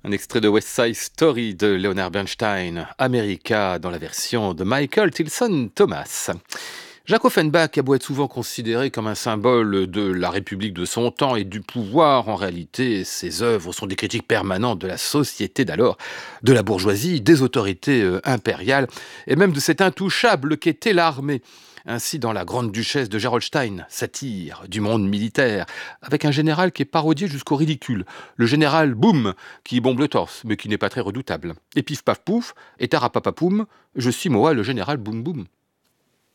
Un extrait de West Side Story de Leonard Bernstein, America, dans la version de Michael Tilson Thomas. Jacques Offenbach a beau être souvent considéré comme un symbole de la République de son temps et du pouvoir, en réalité, ses œuvres sont des critiques permanentes de la société d'alors, de la bourgeoisie, des autorités impériales et même de cet intouchable qu'était l'armée. Ainsi, dans La Grande Duchesse de Gerolstein, satire du monde militaire, avec un général qui est parodié jusqu'au ridicule. Le général Boum, qui bombe le torse, mais qui n'est pas très redoutable. Et pif paf pouf, et tarapapapoum, je suis moi le général Boum Boum.